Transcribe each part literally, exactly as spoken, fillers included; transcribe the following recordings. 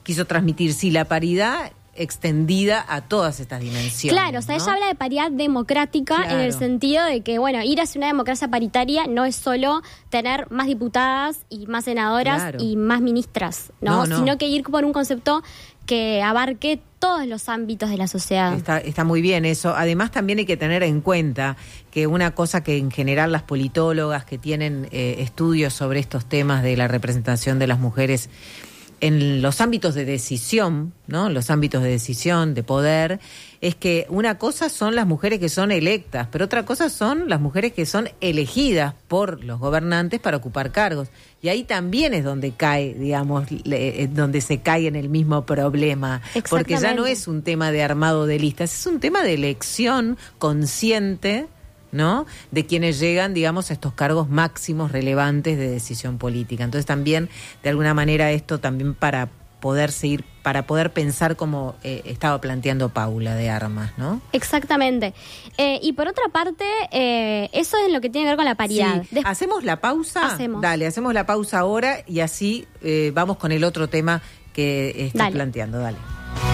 quiso transmitir, sí, la paridad extendida a todas estas dimensiones. Claro, o sea, ¿no? ella habla de paridad democrática, claro, en el sentido de que, bueno, ir hacia una democracia paritaria no es solo tener más diputadas y más senadoras, claro, y más ministras, ¿no? No, no. Sino que ir por un concepto que abarque todos los ámbitos de la sociedad. Está, está muy bien eso. Además, también hay que tener en cuenta que una cosa que en general las politólogas que tienen eh, estudios sobre estos temas de la representación de las mujeres en los ámbitos de decisión, ¿no? Los ámbitos de decisión, de poder, es que una cosa son las mujeres que son electas, pero otra cosa son las mujeres que son elegidas por los gobernantes para ocupar cargos. Y ahí también es donde cae, digamos, le, donde se cae en el mismo problema. Porque ya no es un tema de armado de listas, es un tema de elección consciente, ¿no? De quienes llegan, digamos, a estos cargos máximos relevantes de decisión política. Entonces también, de alguna manera, esto también para poder seguir, para poder pensar como eh, estaba planteando Paula de Armas, ¿no? Exactamente. Eh, y por otra parte, eh, eso es lo que tiene que ver con la paridad. Sí. ¿Hacemos la pausa? Hacemos. Dale, hacemos la pausa ahora y así eh, vamos con el otro tema que estás Dale. planteando. Dale.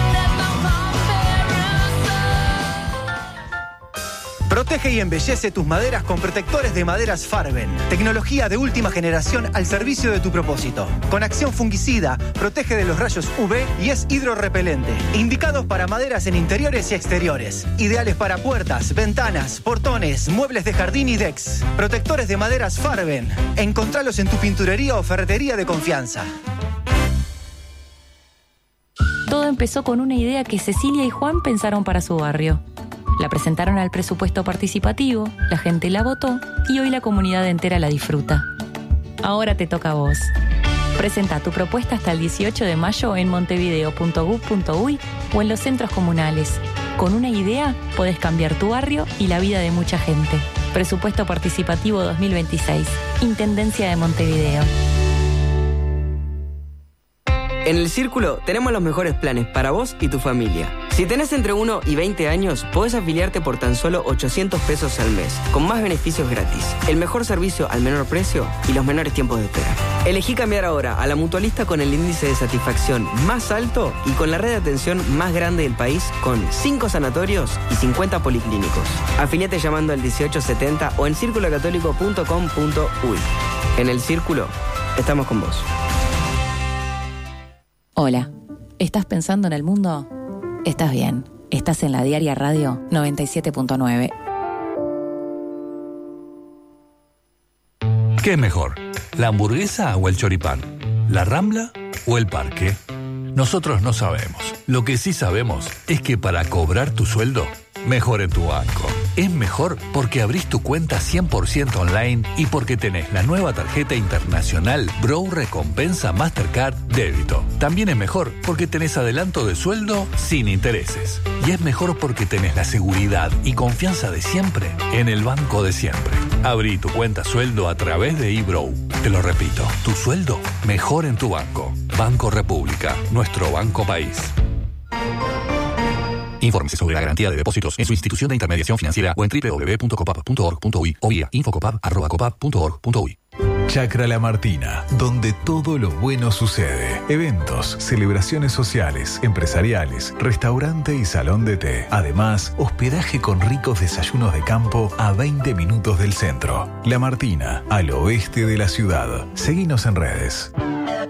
Protege y embellece tus maderas con protectores de maderas Farben. Tecnología de última generación al servicio de tu propósito. Con acción fungicida, protege de los rayos U V y es hidrorrepelente. Indicados para maderas en interiores y exteriores. Ideales para puertas, ventanas, portones, muebles de jardín y decks. Protectores de maderas Farben. Encontralos en tu pinturería o ferretería de confianza. Todo empezó con una idea que Cecilia y Juan pensaron para su barrio. La presentaron al presupuesto participativo, la gente la votó y hoy la comunidad entera la disfruta. Ahora te toca a vos. Presenta tu propuesta hasta el dieciocho de mayo en montevideo punto gov punto uy o en los centros comunales. Con una idea podés cambiar tu barrio y la vida de mucha gente. Presupuesto participativo dos mil veintiséis. Intendencia de Montevideo. En El Círculo tenemos los mejores planes para vos y tu familia. Si tenés entre uno y veinte años, podés afiliarte por tan solo ochocientos pesos al mes, con más beneficios gratis, el mejor servicio al menor precio y los menores tiempos de espera. Elegí cambiar ahora a la mutualista con el índice de satisfacción más alto y con la red de atención más grande del país, con cinco sanatorios y cincuenta policlínicos. Afiliate llamando al dieciocho setenta o en círculo católico punto com punto uy. En El Círculo, estamos con vos. Hola, ¿estás pensando en el mundo? Estás bien, estás en la Diaria Radio noventa y siete punto nueve. ¿Qué es mejor? ¿La hamburguesa o el choripán? ¿La Rambla o el parque? Nosotros no sabemos. Lo que sí sabemos es que para cobrar tu sueldo, mejor en tu banco. Es mejor porque abrís tu cuenta cien por ciento online y porque tenés la nueva tarjeta internacional Brow Recompensa Mastercard Débito. También es mejor porque tenés adelanto de sueldo sin intereses. Y es mejor porque tenés la seguridad y confianza de siempre en el banco de siempre. Abrí tu cuenta sueldo a través de eBrow. Te lo repito, tu sueldo mejor en tu banco. Banco República, nuestro banco país. Infórmese sobre la garantía de depósitos en su institución de intermediación financiera o en doble u doble u doble u punto copap punto org punto uy o vía infocopap arroba copap punto org punto uy. Chacra La Martina, donde todo lo bueno sucede. Eventos, celebraciones sociales, empresariales, restaurante y salón de té. Además, hospedaje con ricos desayunos de campo a veinte minutos del centro. La Martina, al oeste de la ciudad. Seguinos en redes.